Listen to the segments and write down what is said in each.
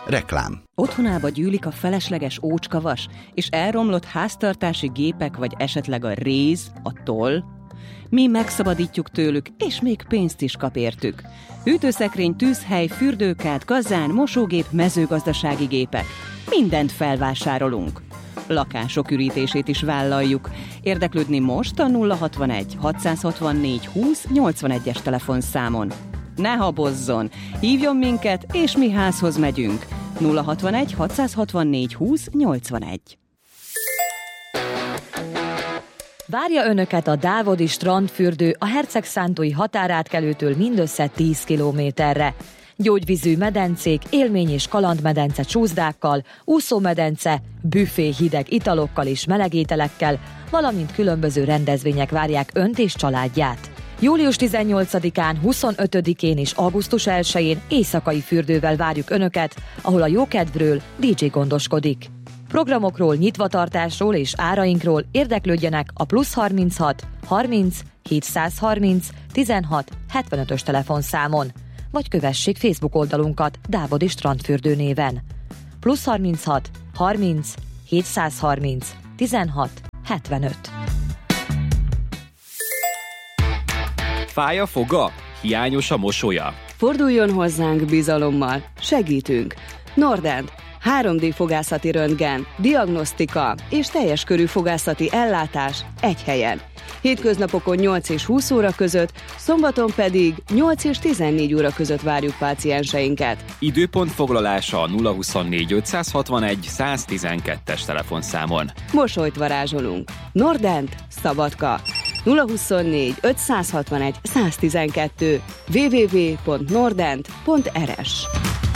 Reklám. Otthonába gyűlik a felesleges ócskavas, és elromlott háztartási gépek, vagy esetleg a réz, a toll? Mi megszabadítjuk tőlük, és még pénzt is kap értük. Hűtőszekrény, tűzhely, fürdőkád, kazán, mosógép, mezőgazdasági gépek. Mindent felvásárolunk. Lakások ürítését is vállaljuk. Érdeklődni most a 061 664 20 81-es telefonszámon. Ne habozzon! Hívjon minket, és mi házhoz megyünk. 061 664 20 81. Várja önöket a Dávodi strandfürdő a Hercegszántói határátkelőtől mindössze 10 kilométerre. Gyógyvízű medencék, élmény- és kalandmedence csúszdákkal, úszómedence, büfé hideg italokkal és melegételekkel, valamint különböző rendezvények várják önt és családját. Július 18-án, 25-én és augusztus 1-én éjszakai fürdővel várjuk önöket, ahol a jókedvről DJ gondoskodik. Programokról, nyitvatartásról és árainkról érdeklődjenek a +36 30 730 16 75-ös telefonszámon, vagy kövessék Facebook oldalunkat Dávodi Strandfürdő néven. +36 30 730 16 75. Fáj a foga? Hiányos a mosolya? Forduljon hozzánk bizalommal, segítünk. Nordent, 3D fogászati röntgen, diagnosztika és teljes körű fogászati ellátás egy helyen. Hétköznapokon 8 és 20 óra között, szombaton pedig 8 és 14 óra között várjuk pácienseinket. Időpont foglalása a 024 561 112-es telefonszámon. Mosolyt varázsolunk. Nordent, Szabadka. 024 561 112 www.nordent.rs.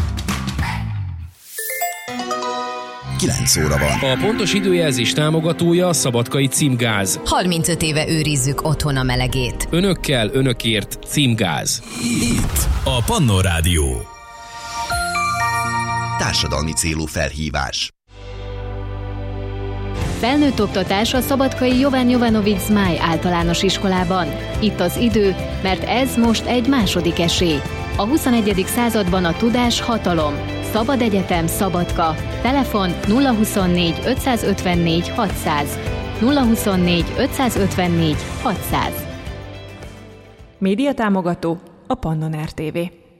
9 óra van. A pontos időjelzés támogatója a Szabadkai Címgáz. 35 éve őrizzük otthon a melegét. Önökkel, önökért Címgáz. Itt a Pannon Rádió. Társadalmi célú felhívás. Felnőtt oktatás a szabadkai Jovan Jovanovics Zmáj általános iskolában. Itt az idő, mert ez most egy második esély. A 21. században a tudás hatalom. Szabad Egyetem Szabadka. Telefon 024 554 600. 024 554 600. Média támogató a Pannon RTV.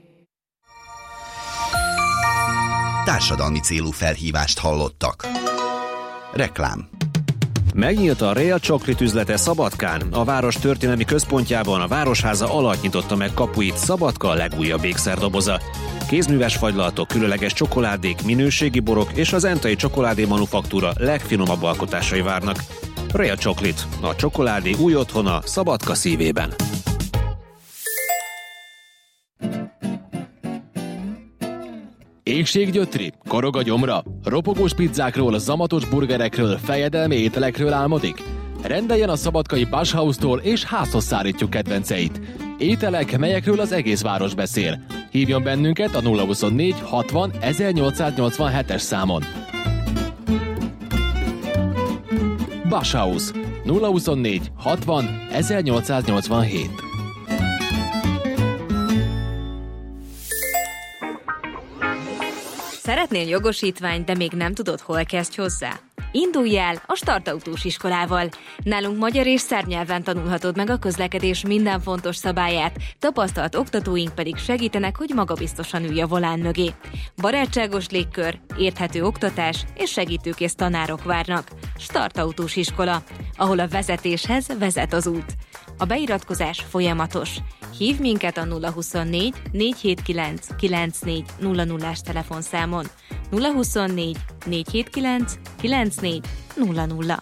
Társadalmi célú felhívást hallottak. Reklám. Megnyílt a Real Chocolate üzlete Szabadkán. A város történelmi központjában a Városháza alatt nyitotta meg kapuit Szabadka legújabb ékszerdoboza. Kézműves fagylaltok, különleges csokoládék, minőségi borok és az Entai Csokoládé Manufaktúra legfinomabb alkotásai várnak. Real Chocolate, a csokoládé új otthona Szabadka szívében. Éhséggyötri, korog a gyomra, ropogós pizzákról, zamatos burgerekről, fejedelmi ételekről álmodik? Rendeljen a szabadkai Bashhouse-tól és házhoz szállítjuk kedvenceit. Ételek, melyekről az egész város beszél. Hívjon bennünket a 024 60 1887-es számon. Bashhouse 024 60 1887. Szeretnél jogosítványt, de még nem tudod, hol kezdj hozzá? Indulj el a Startautós iskolával. Nálunk magyar és szerb nyelven tanulhatod meg a közlekedés minden fontos szabályát, tapasztalt oktatóink pedig segítenek, hogy magabiztosan ülj a volán mögé. Barátságos légkör, érthető oktatás és segítőkész tanárok várnak. Startautós iskola, ahol a vezetéshez vezet az út. A beiratkozás folyamatos. Hívj minket a 024 479 9400-as telefonszámon. 024 479 9400.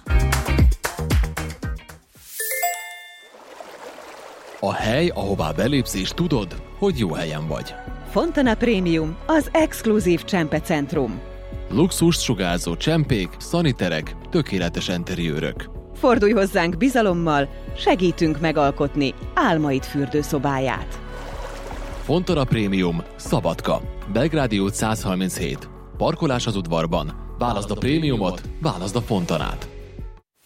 A hely, ahová belépsz és tudod, hogy jó helyen vagy. Fontana Premium, az exkluzív csempecentrum. Luxust sugárzó csempék, szaniterek, tökéletes interiőrök. Fordulj hozzánk bizalommal, segítünk megalkotni álmaid fürdőszobáját. Fontana Premium, Szabadka, Belgrádi út 137. Parkolás az udvarban. Válaszd a prémiumot, válaszd a Fontanát.